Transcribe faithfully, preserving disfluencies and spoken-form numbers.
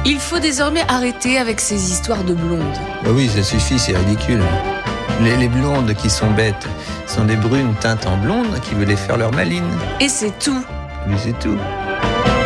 Il faut désormais arrêter avec ces histoires de blondes. Bah oui, ça suffit, c'est ridicule. Les, les blondes qui sont bêtes sont des brunes teintes en blonde qui veulent les faire leur maline. Et c'est tout. Mais c'est tout.